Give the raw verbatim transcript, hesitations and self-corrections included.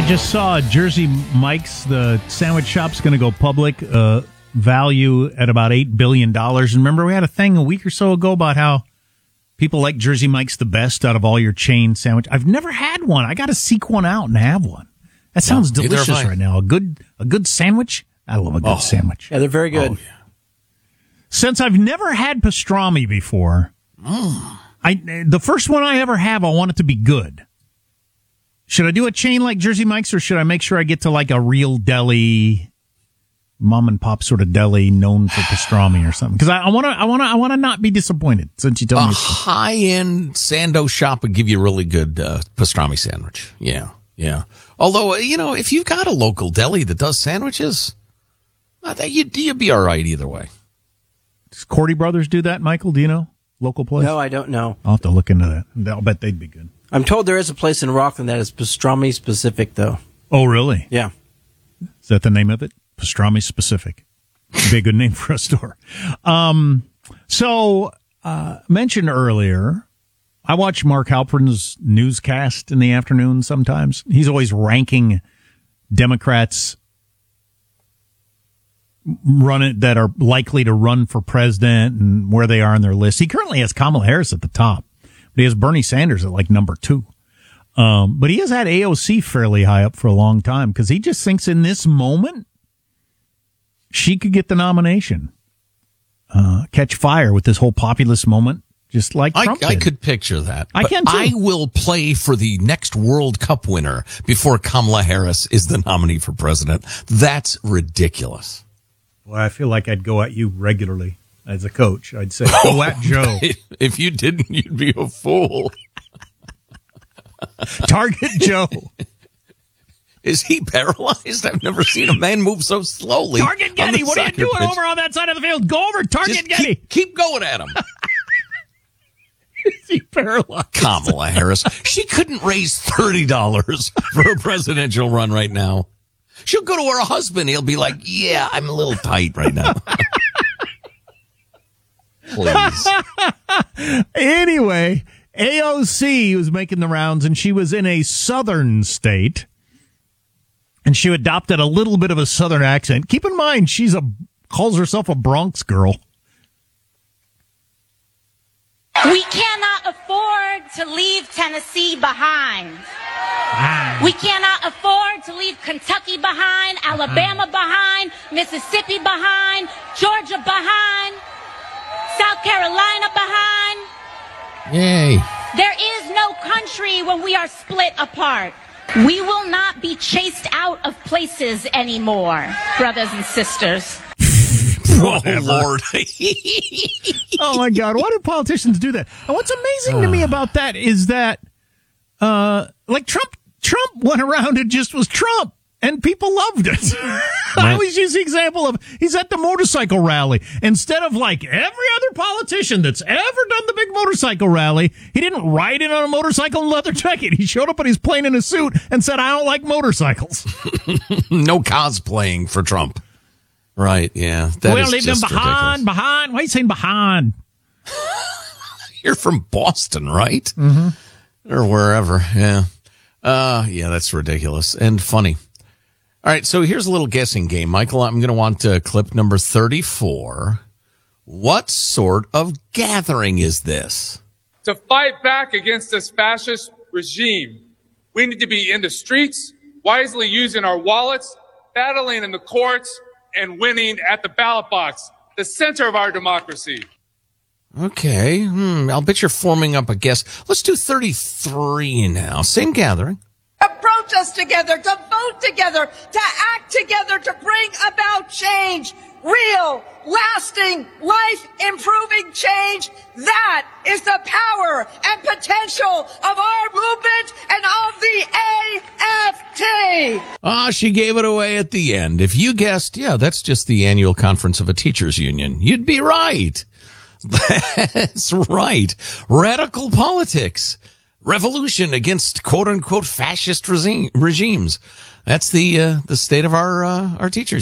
just saw Jersey Mike's, the sandwich shop's going to go public, uh, value at about eight billion dollars. And remember, we had a thing a week or so ago about how people like Jersey Mike's the best out of all your chain sandwich. I've never had one. I got to seek one out and have one. That sounds no, delicious right now. A good, a good sandwich. I love a good oh. sandwich. Yeah, they're very good. Oh, yeah. Since I've never had pastrami before, mm. I the first one I ever have, I want it to be good. Should I do a chain like Jersey Mike's, or should I make sure I get to like a real deli, mom and pop sort of deli known for pastrami or something? Because I want to, I want to, I want to not be disappointed. Since you told a me, a high end Sando shop would give you a really good uh, pastrami sandwich. Yeah, yeah. Although you know, if you've got a local deli that does sandwiches, I think you'd, you'd be all right either way. Does Cordy Brothers do that, Michael? Do you know? Local place? No, I don't know. I'll have to look into that. I'll bet they'd be good. I'm told there is a place in Rockland that is pastrami specific, though. Oh, really? Yeah. Is that the name of it? Pastrami specific. Be a good name for a store. Um, so, uh, mentioned earlier, I watch Mark Halperin's newscast in the afternoon sometimes. He's always ranking Democrats run it that are likely to run for president and where they are on their list. He currently has Kamala Harris at the top. But he has Bernie Sanders at like number two. Um, but he has had A O C fairly high up for a long time because he just thinks in this moment she could get the nomination. Uh, catch fire with this whole populist moment, just like Trump I, did. I could picture that. I can too. I will play for the next World Cup winner before Kamala Harris is the nominee for president. That's ridiculous. Well, I feel like I'd go at you regularly. As a coach, I'd say, go at Joe. If you didn't, you'd be a fool. Target Joe. Is he paralyzed? I've never seen a man move so slowly. Target Getty, what are you doing pitch? Over on that side of the field? Go over, Target Just Getty. Keep, keep going at him. Is he paralyzed? Kamala Harris. She couldn't raise thirty dollars for a presidential run right now. She'll go to her husband. He'll be like, yeah, I'm a little tight right now. Please. Anyway, A O C was making the rounds, and she was in a southern state, and she adopted a little bit of a southern accent. Keep in mind, she's a calls herself a Bronx girl. We cannot afford to leave Tennessee behind. Ah. We cannot afford to leave Kentucky behind, Alabama uh-huh. behind, Mississippi behind, Georgia behind, South Carolina behind. Yay. There is no country when we are split apart. We will not be chased out of places anymore, brothers and sisters. Oh, Lord. Oh, my God. Why do politicians do that? And what's amazing to me about that is that, uh, like, Trump, Trump went around and just was Trump. And people loved it. I always use the example of he's at the motorcycle rally. Instead of like every other politician that's ever done the big motorcycle rally, he didn't ride in on a motorcycle and leather jacket. He showed up and he's playing in a suit and said, I don't like motorcycles. No cosplaying for Trump. Right, yeah. That we'll is leave them behind, ridiculous. behind. Why are you saying behind? You're from Boston, right? Mm-hmm. Or wherever, yeah. Uh, yeah, that's ridiculous and funny. All right, so here's a little guessing game. Michael, I'm going to want uh, clip number thirty-four. What sort of gathering is this? To fight back against this fascist regime, we need to be in the streets, wisely using our wallets, battling in the courts, and winning at the ballot box, the center of our democracy. Okay, hmm, I'll bet you're forming up a guess. Let's do thirty-three now. Same gathering. To protest together, to vote together, to act together, to bring about change, real, lasting, life-improving change. That is the power and potential of our movement and of the A F T. Ah, she gave it away at the end. If you guessed, yeah, that's just the annual conference of a teachers union, you'd be right. That's right. Radical politics. Revolution against quote unquote fascist regime, regimes. That's the uh, the state of our uh, our teachers.